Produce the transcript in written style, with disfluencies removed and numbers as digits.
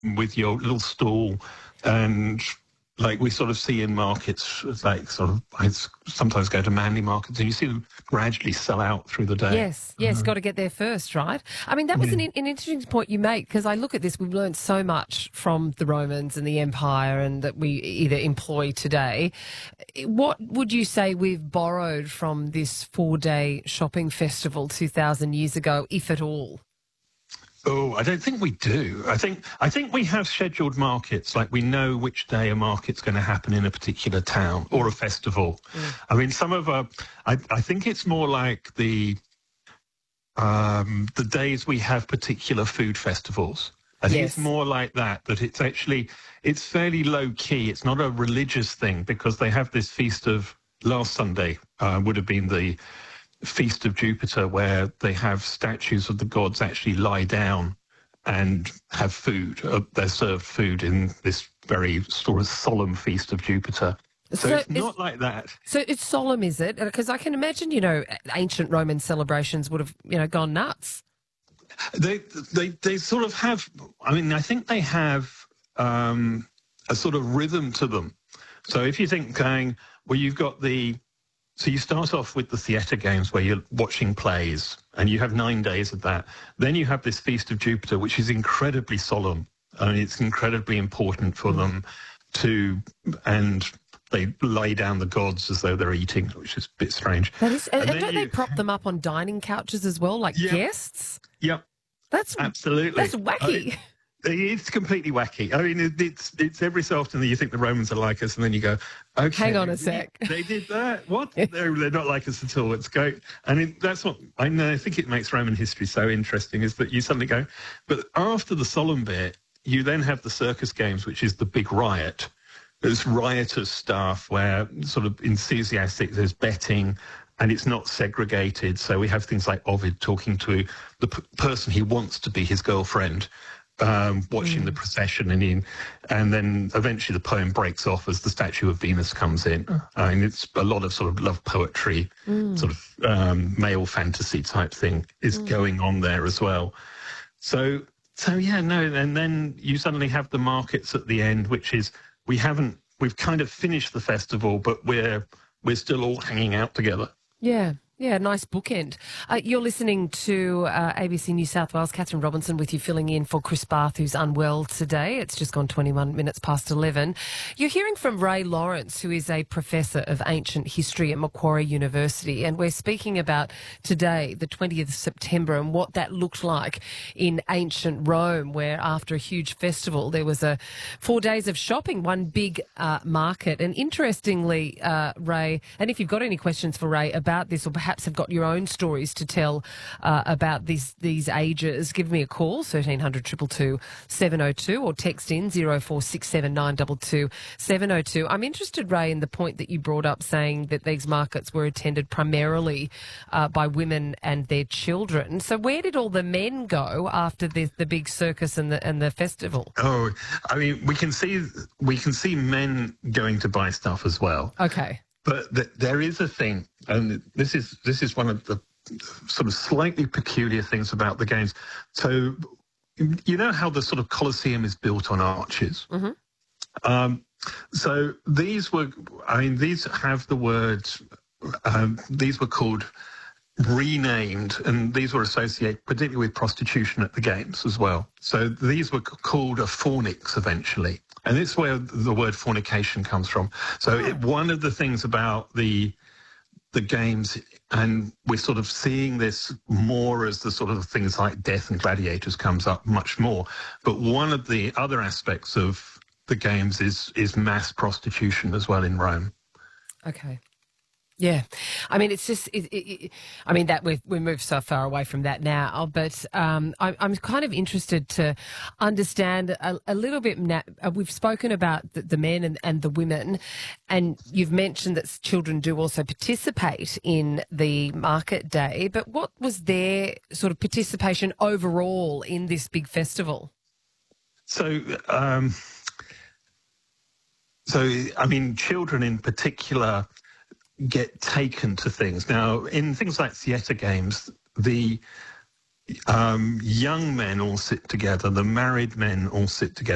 with your little stall, and like we sort of see in markets, like sort of, I sometimes go to Manly markets and you see them gradually sell out through the day. Yes, got to get there first, right? I mean, that was an interesting point you make, because I look at this, we've learned so much from the Romans and the Empire and that we either employ today. What would you say we've borrowed from this 4-day shopping festival 2,000 years ago, if at all? Oh, I don't think we do. I think we have scheduled markets, like we know which day a market's going to happen in a particular town or a festival. I mean, some of I think it's more like the days we have particular food festivals. I think it's more like that it's fairly low key. It's not a religious thing, because they have this feast of last Sunday, would have been the Feast of Jupiter, where they have statues of the gods actually lie down and have food. They're served food in this very sort of solemn Feast of Jupiter. So it's not like that. So it's solemn, is it? Because I can imagine, ancient Roman celebrations would have, gone nuts. They sort of have, I mean, I think they have a sort of rhythm to them. So if you think you've got so you start off with the theatre games where you're watching plays, and you have 9 days of that. Then you have this Feast of Jupiter, which is incredibly solemn. I mean, it's incredibly important for them and they lay down the gods as though they're eating, which is a bit strange. That is, and don't they prop them up on dining couches as well, like guests? Yep. That's absolutely. That's wacky. It's completely wacky. I mean, it's every so often that you think the Romans are like us, and then you go, okay. Hang on a sec. They did that? What? They're not like us at all. It's great. And that's what I think it makes Roman history so interesting, is that you suddenly go, but after the solemn bit, you then have the circus games, which is the big riot. There's riotous stuff where sort of enthusiastic, there's betting, and it's not segregated. So we have things like Ovid talking to the person he wants to be his girlfriend, watching the procession, and then eventually the poem breaks off as the statue of Venus comes in. I mean, it's a lot of sort of love poetry, sort of male fantasy type thing is going on there as well. So yeah, no, and then you suddenly have the markets at the end, which is we've kind of finished the festival, but we're still all hanging out together. Yeah, nice bookend. You're listening to ABC New South Wales. Catherine Robinson with you, filling in for Chris Barth, who's unwell today. It's just gone 21 minutes past 11. You're hearing from Ray Lawrence, who is a professor of ancient history at Macquarie University, and we're speaking about today, the 20th of September, and what that looked like in ancient Rome, where after a huge festival, there was 4 days of shopping, one big market. And interestingly, Ray, and if you've got any questions for Ray about this, or perhaps have got your own stories to tell about these ages, give me a call, 1300 222 702, or text in 0467 922 702. I'm interested, Ray, in the point that you brought up, saying that these markets were attended primarily by women and their children. So where did all the men go after the big circus and the festival? Oh, I mean, we can see men going to buy stuff as well. Okay. But there is a thing, and this is one of the sort of slightly peculiar things about the games. So you know how the sort of Colosseum is built on arches? So these have the words, these were called renamed, and these were associated particularly with prostitution at the games as well. So these were called a fornix eventually. And it's where the word fornication comes from. So one of the things about the games, and we're sort of seeing this more as the sort of things like death and gladiators comes up much more. But one of the other aspects of the games is mass prostitution as well in Rome. Okay. Yeah, I mean, it's just, I mean, that we moved so far away from that now, but I'm kind of interested to understand a little bit. We've spoken about the men and the women, and you've mentioned that children do also participate in the market day, but what was their sort of participation overall in this big festival? So, I mean, children in particular get taken to things. Now, in things like theatre games, the young men all sit together, the married men all sit together.